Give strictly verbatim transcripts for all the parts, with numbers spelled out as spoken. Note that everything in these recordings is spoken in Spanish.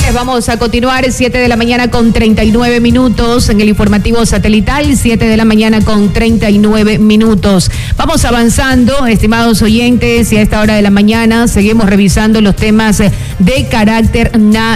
Gracias, vamos a continuar, siete de la mañana con treinta y nueve minutos en el informativo satelital, siete de la mañana con treinta y nueve minutos. Vamos avanzando, estimados oyentes, y a esta hora de la mañana seguimos revisando los temas de carácter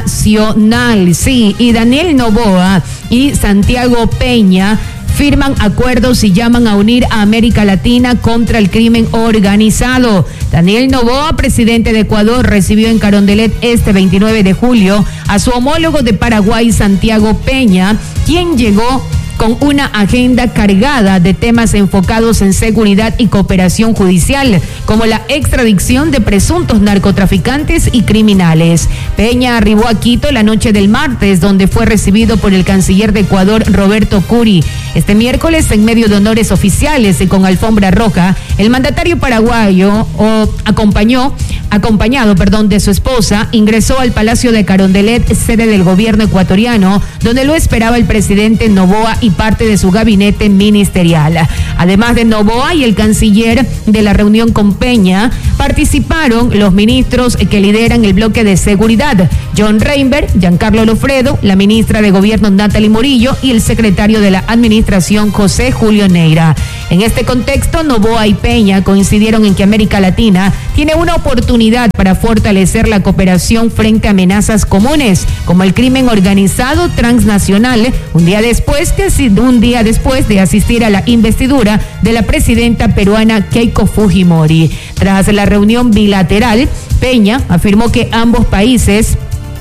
nacional. Sí, y Daniel Noboa y Santiago Peña firman acuerdos y llaman a unir a América Latina contra el crimen organizado. Daniel Noboa, presidente de Ecuador, recibió en Carondelet este veintinueve de julio a su homólogo de Paraguay, Santiago Peña, quien llegó con una agenda cargada de temas enfocados en seguridad y cooperación judicial, como la extradición de presuntos narcotraficantes y criminales. Peña arribó a Quito la noche del martes, donde fue recibido por el canciller de Ecuador, Roberto Curi. Este miércoles, en medio de honores oficiales y con alfombra roja, el mandatario paraguayo o acompañó, acompañado, perdón, de su esposa, ingresó al Palacio de Carondelet, sede del gobierno ecuatoriano, donde lo esperaba el presidente Noboa y parte de su gabinete ministerial. Además de Noboa y el canciller de la reunión con Peña, participaron los ministros que lideran el bloque de seguridad, John Reinberg, Giancarlo Lofredo, la ministra de Gobierno Natalie Murillo y el secretario de la Administración José Julio Neira. En este contexto, Noboa y Peña coincidieron en que América Latina tiene una oportunidad para fortalecer la cooperación frente a amenazas comunes, como el crimen organizado transnacional, un día después de, un día después de asistir a la investidura de la presidenta peruana Keiko Fujimori. Tras la reunión bilateral, Peña afirmó que ambos países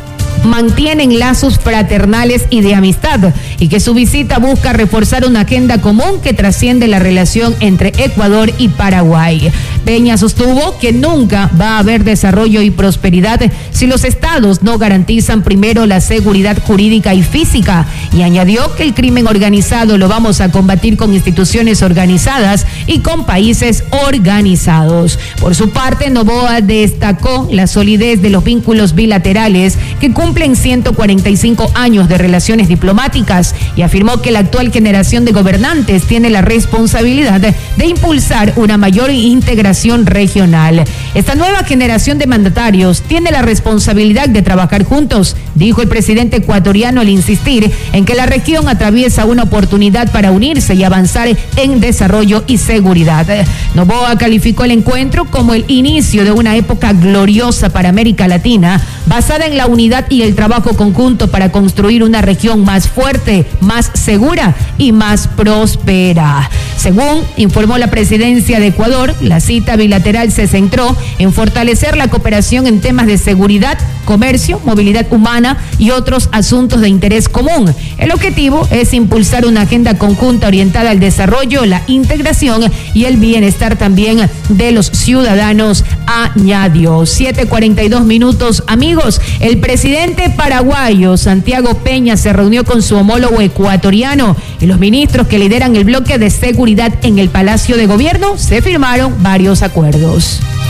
mantienen lazos fraternales y de amistad y que su visita busca reforzar una agenda común que trasciende la relación entre Ecuador y Paraguay. Peña sostuvo que nunca va a haber desarrollo y prosperidad si los estados no garantizan primero la seguridad jurídica y física, y añadió que el crimen organizado lo vamos a combatir con instituciones organizadas y con países organizados. Por su parte, Noboa destacó la solidez de los vínculos bilaterales que cumplen cumplen ciento cuarenta y cinco años de relaciones diplomáticas y afirmó que la actual generación de gobernantes tiene la responsabilidad de, de impulsar una mayor integración regional. Esta nueva generación de mandatarios tiene la responsabilidad de trabajar juntos, dijo el presidente ecuatoriano al insistir en que la región atraviesa una oportunidad para unirse y avanzar en desarrollo y seguridad. Noboa calificó el encuentro como el inicio de una época gloriosa para América Latina, basada en la unidad y el trabajo conjunto para construir una región más fuerte, más segura y más próspera. Según informó la presidencia de Ecuador, la cita bilateral se centró en fortalecer la cooperación en temas de seguridad, comercio, movilidad humana y otros asuntos de interés común. El objetivo es impulsar una agenda conjunta orientada al desarrollo, la integración y el bienestar también de los ciudadanos, añadió. siete cuarenta y dos minutos, amigos. El presidente paraguayo Santiago Peña se reunió con su homólogo ecuatoriano y los ministros que lideran el bloque de seguridad en el Palacio de Gobierno se firmaron varios acuerdos.